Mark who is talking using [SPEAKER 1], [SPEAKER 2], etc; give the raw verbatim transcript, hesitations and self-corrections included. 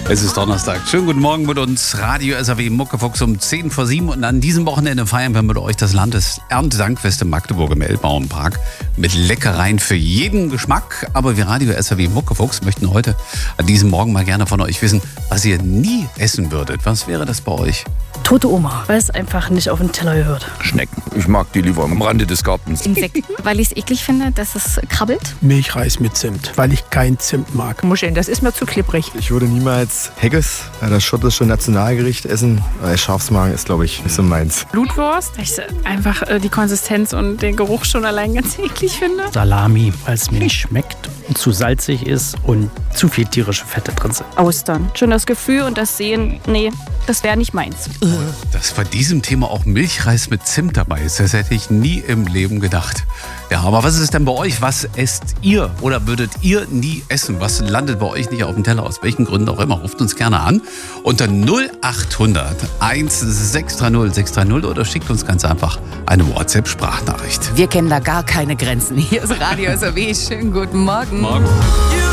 [SPEAKER 1] Es ist Donnerstag. Schönen guten Morgen mit uns. Radio S R W Muckefuchs um zehn vor sieben. Und an diesem Wochenende feiern wir mit euch das Landeserntedankfest in Magdeburg im Elbbauernpark mit Leckereien für jeden Geschmack. Aber wir Radio S R W Muckefuchs möchten heute an diesem Morgen mal gerne von euch wissen, was ihr nie essen würdet. Was wäre das bei euch?
[SPEAKER 2] Tote Oma, weil es einfach nicht auf den Teller gehört.
[SPEAKER 3] Schnecken. Ich mag die lieber am Rande des Gartens.
[SPEAKER 4] Insekten, weil ich es eklig finde, dass es krabbelt.
[SPEAKER 5] Milchreis mit Zimt, weil ich kein Zimt mag.
[SPEAKER 6] Muscheln, das ist mir zu klipprig.
[SPEAKER 7] Ich würde niemals Haggis, das schottische Nationalgericht, essen, weil Schafsmagen ist, glaube ich, nicht so meins.
[SPEAKER 8] Blutwurst, weil ich einfach äh, die Konsistenz und den Geruch schon allein ganz eklig finde.
[SPEAKER 5] Salami, weil es mir nicht schmeckt und zu salzig ist und zu viel tierische Fette drin sind.
[SPEAKER 4] Austern. Schon das Gefühl und das Sehen, nee, das wäre nicht meins.
[SPEAKER 1] Dass bei diesem Thema auch Milchreis mit Zimt dabei ist, das hätte ich nie im Leben gedacht. Ja, aber was ist es denn bei euch? Was esst ihr oder würdet ihr nie essen? Was landet bei euch nicht auf dem Teller? Aus welchen Gründen auch immer. Ruft uns gerne an unter null acht hundert sechs drei null sechs drei null oder schickt uns ganz einfach eine WhatsApp-Sprachnachricht.
[SPEAKER 9] Wir kennen da gar keine Grenzen. Hier ist Radio S R W. Schönen guten Morgen.
[SPEAKER 1] Morgen.